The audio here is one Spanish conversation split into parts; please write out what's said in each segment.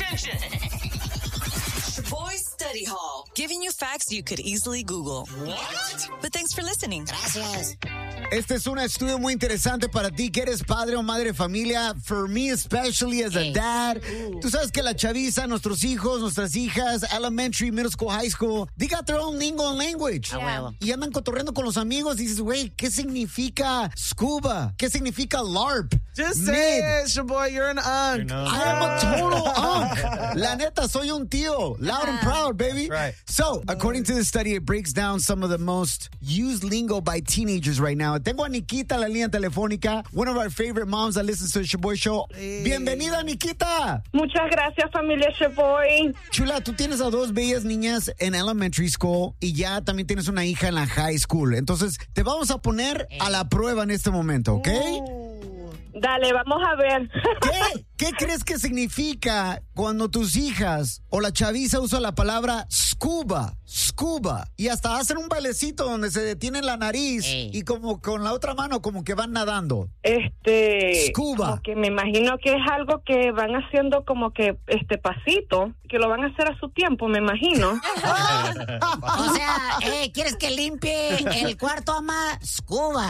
Attention. Boys Study Hall, giving you facts you could easily Google. What? But thanks for listening. Gracias. Este es un estudio muy interesante para ti que eres padre o madre de familia. For me, especially as a dad. Tú sabes que la chaviza, nuestros hijos, nuestras hijas, elementary, middle school, high school, they got their own lingo and language. Yeah. Y andan cotorreando con los amigos. Y dices, güey, ¿qué significa scuba? ¿Qué significa LARP? Just say it, boy. You're an unk. I am a total unk. La neta, soy un tío. Loud and proud, baby. Right. So, according to the study, it breaks down some of the most used lingo by teenagers right now. Tengo a Nikita en la línea telefónica, one of our favorite moms that listens to the Shaboy Show. Bienvenida, Nikita. Muchas gracias, familia Shaboy. Chula, tú tienes a dos bellas niñas en elementary school y ya también tienes una hija en la high school. Entonces, te vamos a poner a la prueba en este momento, ¿ok? Dale, vamos a ver. ¿Qué crees que significa cuando tus hijas o la chaviza usa la palabra scuba? Scuba. Y hasta hacen un bailecito donde se detienen la nariz y como con la otra mano como que van nadando. Scuba. Que me imagino que es algo que van haciendo como que pasito, que lo van a hacer a su tiempo, me imagino. O sea, ¿quieres que limpie el cuarto, ama? Scuba.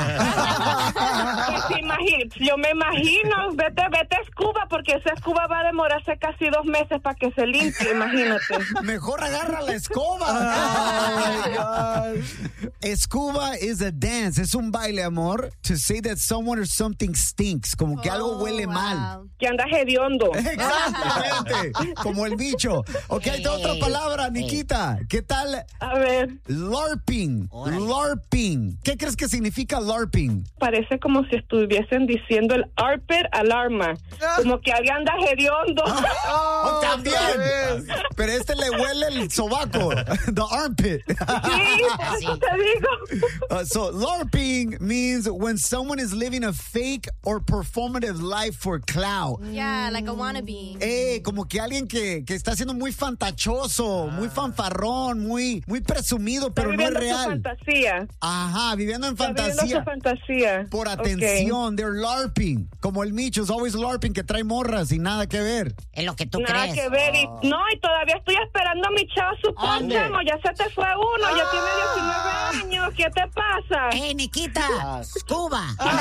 Yo me imagino, vete Scuba, porque esa Scuba va a demorarse casi 2 meses para que se limpie, imagínate. Mejor agarra la escoba. Oh, my God. Scuba is a dance. Es un baile, amor. To say that someone or something stinks. Como que algo huele mal. Que anda hediondo. Exactamente. Como el bicho. Ok, hay otra palabra, Nikita. ¿Qué tal? A ver. LARPing. LARPing. ¿Qué crees que significa LARPing? Parece como si estuviesen diciendo el Harper alarma. Como que alguien anda hediondo. También. Pero le huele el sobaco. The armpit. Sí, por eso te digo. So, LARPing means when someone is living a fake or performative life for clout. Yeah, like a wannabe. Como que alguien que está siendo muy fantachoso, muy fanfarrón, muy presumido, pero no es real. Viviendo su fantasía. Ajá, viviendo en fantasía. Viviendo su fantasía. Por atención, they're LARPing. Como el Micho, es always LARPing, que trae morras y nada que ver. Es lo que tú Nada crees. que ver. Y todavía estoy esperando a mi chava su pónchamo. Ya se te fue uno, ya tiene 19 años. ¿Qué te pasa? Nikita, Scuba.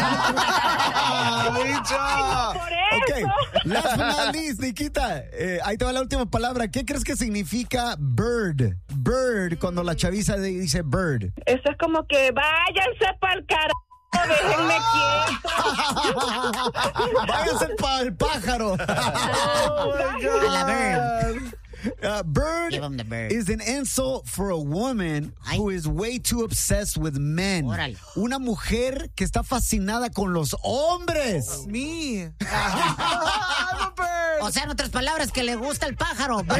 Por eso. Ok, last but not least, Nikita, ahí te va la última palabra. ¿Qué crees que significa bird? Bird, cuando la chaviza dice bird. Eso es como que váyanse para el carajo. Déjenme quieto. Váyanse para el pájaro. A la bird. Bird Give him the bird. is an insult for a woman who is way too obsessed with men. Órale. Una mujer que está fascinada con los hombres. Me. I'm a bird. O sea, en otras palabras, que le gusta el pájaro. Bird.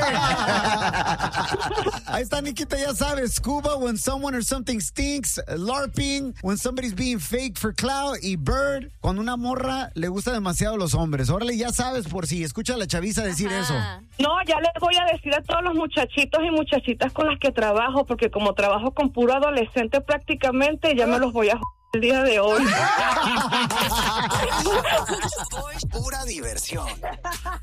Ahí está, Nikita, ya sabes. Scuba, when someone or something stinks. LARPing, when somebody's being fake for clout. Y bird, cuando una morra le gusta demasiado a los hombres. Órale, ya sabes, por si escucha a la chaviza decir eso. No, ya les voy a decir a todos los muchachitos y muchachitas con las que trabajo, porque como trabajo con puro adolescente prácticamente, ya me los voy a el día de hoy. Pura diversión.